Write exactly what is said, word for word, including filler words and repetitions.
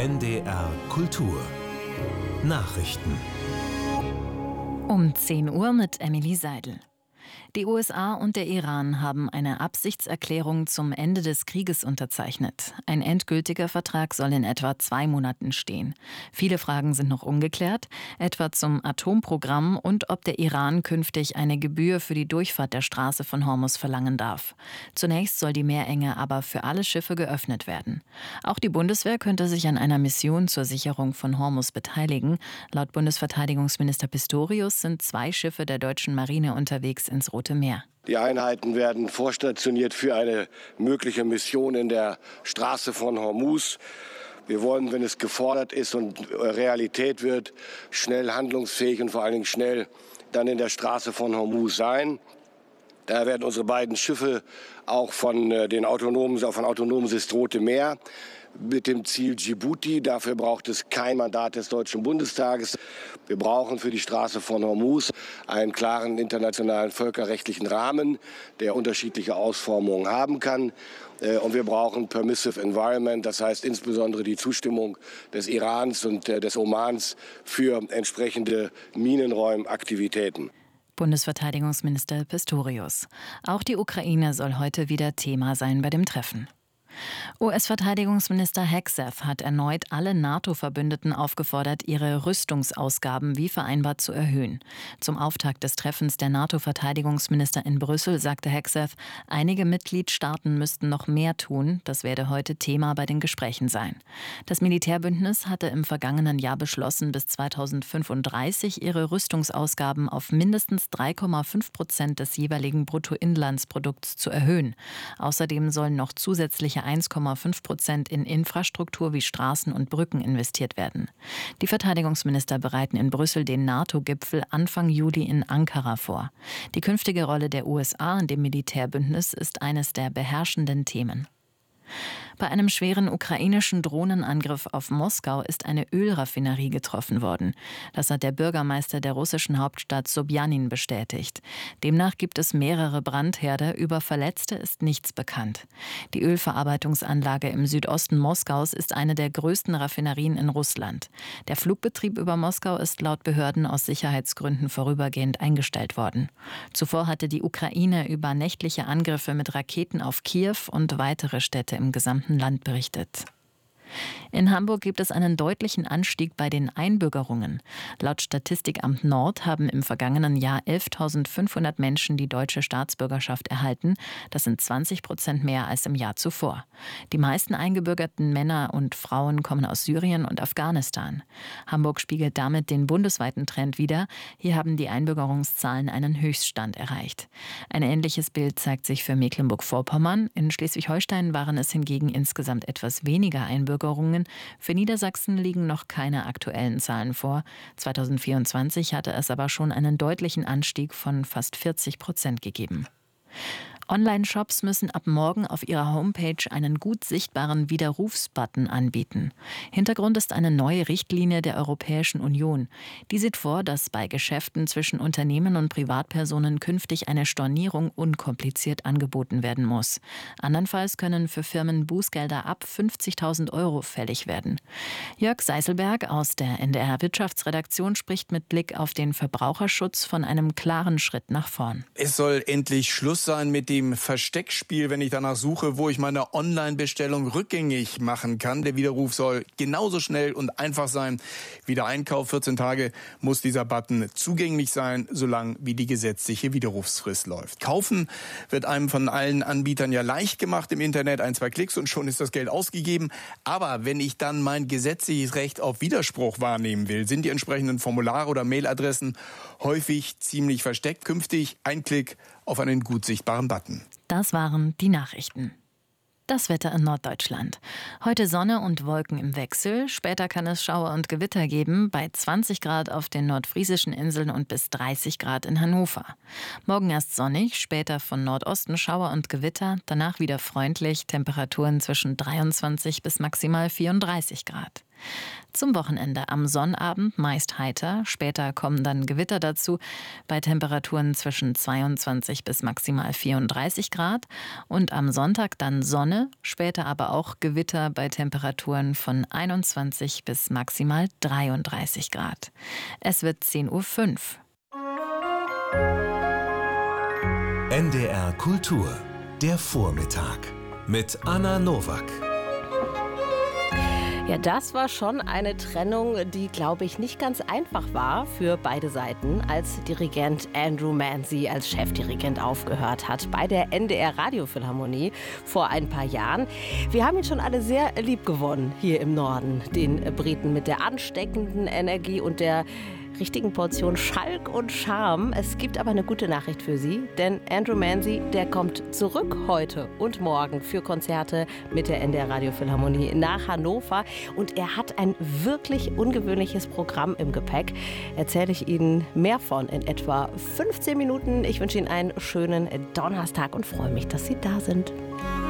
N D R Kultur Nachrichten Um zehn Uhr mit Emily Seidel. Die U S A und der Iran haben eine Absichtserklärung zum Ende des Krieges unterzeichnet. Ein endgültiger Vertrag soll in etwa zwei Monaten stehen. Viele Fragen sind noch ungeklärt, etwa zum Atomprogramm und ob der Iran künftig eine Gebühr für die Durchfahrt der Straße von Hormuz verlangen darf. Zunächst soll die Meerenge aber für alle Schiffe geöffnet werden. Auch die Bundeswehr könnte sich an einer Mission zur Sicherung von Hormuz beteiligen. Laut Bundesverteidigungsminister Pistorius sind zwei Schiffe der deutschen Marine unterwegs ins Rote Meer. Die Einheiten werden vorstationiert für eine mögliche Mission in der Straße von Hormuz. Wir wollen, wenn es gefordert ist und Realität wird, schnell handlungsfähig und vor allen Dingen schnell dann in der Straße von Hormuz sein. Daher werden unsere beiden Schiffe auch von den autonomen, von autonomen System Rote Meer mit dem Ziel Djibouti. Dafür braucht es kein Mandat des Deutschen Bundestages. Wir brauchen für die Straße von Hormuz einen klaren internationalen völkerrechtlichen Rahmen, der unterschiedliche Ausformungen haben kann. Und wir brauchen Permissive Environment, das heißt insbesondere die Zustimmung des Irans und des Omans für entsprechende Minenräumaktivitäten. Bundesverteidigungsminister Pistorius. Auch die Ukraine soll heute wieder Thema sein bei dem Treffen. U S-Verteidigungsminister Hegseth hat erneut alle NATO-Verbündeten aufgefordert, ihre Rüstungsausgaben wie vereinbart zu erhöhen. Zum Auftakt des Treffens der NATO-Verteidigungsminister in Brüssel sagte Hegseth, einige Mitgliedstaaten müssten noch mehr tun. Das werde heute Thema bei den Gesprächen sein. Das Militärbündnis hatte im vergangenen Jahr beschlossen, bis zweitausendfünfunddreißig ihre Rüstungsausgaben auf mindestens drei Komma fünf Prozent des jeweiligen Bruttoinlandsprodukts zu erhöhen. Außerdem sollen noch zusätzliche eins Komma fünf Prozent in Infrastruktur wie Straßen und Brücken investiert werden. Die Verteidigungsminister bereiten in Brüssel den NATO-Gipfel Anfang Juli in Ankara vor. Die künftige Rolle der U S A in dem Militärbündnis ist eines der beherrschenden Themen. Bei einem schweren ukrainischen Drohnenangriff auf Moskau ist eine Ölraffinerie getroffen worden. Das hat der Bürgermeister der russischen Hauptstadt Sobjanin bestätigt. Demnach gibt es mehrere Brandherde, über Verletzte ist nichts bekannt. Die Ölverarbeitungsanlage im Südosten Moskaus ist eine der größten Raffinerien in Russland. Der Flugbetrieb über Moskau ist laut Behörden aus Sicherheitsgründen vorübergehend eingestellt worden. Zuvor hatte die Ukraine über nächtliche Angriffe mit Raketen auf Kiew und weitere Städte im gesamten Land berichtet. In Hamburg gibt es einen deutlichen Anstieg bei den Einbürgerungen. Laut Statistikamt Nord haben im vergangenen Jahr elftausendfünfhundert Menschen die deutsche Staatsbürgerschaft erhalten. Das sind zwanzig Prozent mehr als im Jahr zuvor. Die meisten eingebürgerten Männer und Frauen kommen aus Syrien und Afghanistan. Hamburg spiegelt damit den bundesweiten Trend wider. Hier haben die Einbürgerungszahlen einen Höchststand erreicht. Ein ähnliches Bild zeigt sich für Mecklenburg-Vorpommern. In Schleswig-Holstein waren es hingegen insgesamt etwas weniger Einbürgerungen. Für Niedersachsen liegen noch keine aktuellen Zahlen vor. zweitausendvierundzwanzig hatte es aber schon einen deutlichen Anstieg von fast vierzig Prozent gegeben. Online-Shops müssen ab morgen auf ihrer Homepage einen gut sichtbaren Widerrufsbutton anbieten. Hintergrund ist eine neue Richtlinie der Europäischen Union. Die sieht vor, dass bei Geschäften zwischen Unternehmen und Privatpersonen künftig eine Stornierung unkompliziert angeboten werden muss. Andernfalls können für Firmen Bußgelder ab fünfzigtausend Euro fällig werden. Jörg Seiselberg aus der N D R Wirtschaftsredaktion spricht mit Blick auf den Verbraucherschutz von einem klaren Schritt nach vorn. Es soll endlich Schluss sein mit dem Versteckspiel, wenn ich danach suche, wo ich meine Online-Bestellung rückgängig machen kann. Der Widerruf soll genauso schnell und einfach sein wie der Einkauf. vierzehn Tage muss dieser Button zugänglich sein, solange wie die gesetzliche Widerrufsfrist läuft. Kaufen wird einem von allen Anbietern ja leicht gemacht im Internet. Ein, zwei Klicks und schon ist das Geld ausgegeben. Aber wenn ich dann mein gesetzliches Recht auf Widerspruch wahrnehmen will, sind die entsprechenden Formulare oder Mailadressen häufig ziemlich versteckt. Künftig ein Klick auf einen gut sichtbaren Button. Das waren die Nachrichten. Das Wetter in Norddeutschland. Heute Sonne und Wolken im Wechsel. Später kann es Schauer und Gewitter geben, bei zwanzig Grad auf den nordfriesischen Inseln und bis dreißig Grad in Hannover. Morgen erst sonnig, später von Nordosten Schauer und Gewitter, danach wieder freundlich, Temperaturen zwischen dreiundzwanzig bis maximal vierunddreißig Grad. Zum Wochenende am Sonnabend meist heiter, später kommen dann Gewitter dazu, bei Temperaturen zwischen zweiundzwanzig bis maximal vierunddreißig Grad. Und am Sonntag dann Sonne, später aber auch Gewitter bei Temperaturen von einundzwanzig bis maximal dreiunddreißig Grad. Es wird zehn Uhr fünf. N D R Kultur, der Vormittag mit Anna Nowak. Ja, das war schon eine Trennung, die, glaube ich, nicht ganz einfach war für beide Seiten, als Dirigent Andrew Manzi als Chefdirigent aufgehört hat bei der N D R Radiophilharmonie vor ein paar Jahren. Wir haben ihn schon alle sehr lieb gewonnen hier im Norden, den Briten, mit der ansteckenden Energie und der richtigen Portion Schalk und Charme. Es gibt aber eine gute Nachricht für Sie, denn Andrew Manzi, der kommt zurück heute und morgen für Konzerte mit der N D R Radiophilharmonie nach Hannover. Und er hat ein wirklich ungewöhnliches Programm im Gepäck. Erzähle ich Ihnen mehr von in etwa fünfzehn Minuten. Ich wünsche Ihnen einen schönen Donnerstag und freue mich, dass Sie da sind.